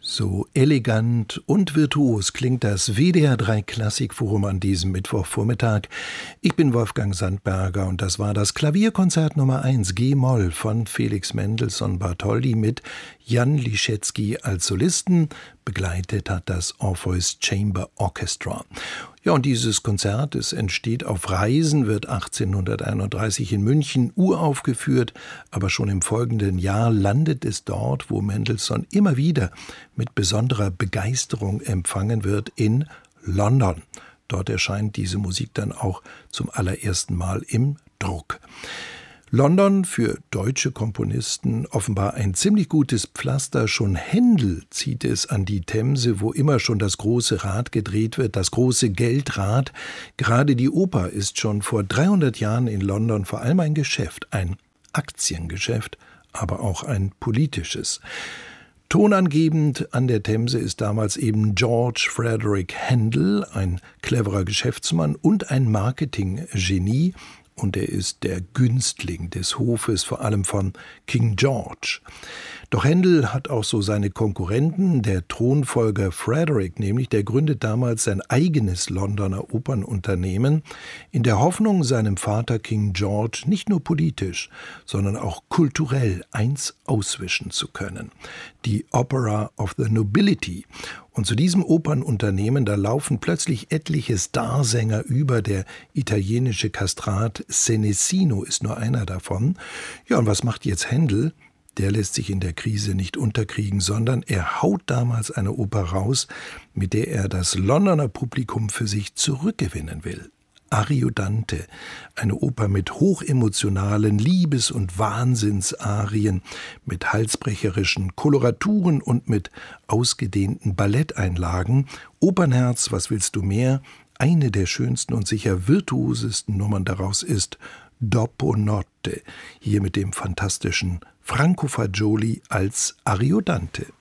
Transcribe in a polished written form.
So elegant und virtuos klingt das WDR 3 Klassikforum an diesem Mittwochvormittag. Ich bin Wolfgang Sandberger und das war das Klavierkonzert Nummer 1 G-Moll von Felix Mendelssohn Bartholdy mit Jan Liszewski als Solisten. Begleitet hat das Orpheus Chamber Orchestra. Ja, und dieses Konzert, es entsteht auf Reisen, wird 1831 in München uraufgeführt, aber schon im folgenden Jahr landet es dort, wo Mendelssohn immer wieder mit besonderer Begeisterung empfangen wird, in London. Dort erscheint diese Musik dann auch zum allerersten Mal im Druck. London, für deutsche Komponisten offenbar ein ziemlich gutes Pflaster. Schon Händel zieht es an die Themse, wo immer schon das große Rad gedreht wird, das große Geldrad. Gerade die Oper ist schon vor 300 Jahren in London vor allem ein Geschäft, ein Aktiengeschäft, aber auch ein politisches. Tonangebend an der Themse ist damals eben George Frederick Handel, ein cleverer Geschäftsmann und ein Marketinggenie. Und er ist der Günstling des Hofes, vor allem von King George. Doch Händel hat auch so seine Konkurrenten. Der Thronfolger Frederick nämlich, der gründet damals sein eigenes Londoner Opernunternehmen, in der Hoffnung, seinem Vater King George nicht nur politisch, sondern auch kulturell eins auswischen zu können. Die Opera of the Nobility. Und zu diesem Opernunternehmen, da laufen plötzlich etliche Starsänger über. Der italienische Kastrat Senesino ist nur einer davon. Ja, und was macht jetzt Händel? Der lässt sich in der Krise nicht unterkriegen, sondern er haut damals eine Oper raus, mit der er das Londoner Publikum für sich zurückgewinnen will. Ariodante, eine Oper mit hochemotionalen Liebes- und Wahnsinnsarien, mit halsbrecherischen Koloraturen und mit ausgedehnten Balletteinlagen. Opernherz, was willst du mehr? Eine der schönsten und sicher virtuosesten Nummern daraus ist Dopo Notte, hier mit dem fantastischen Franco Fagioli als Ariodante.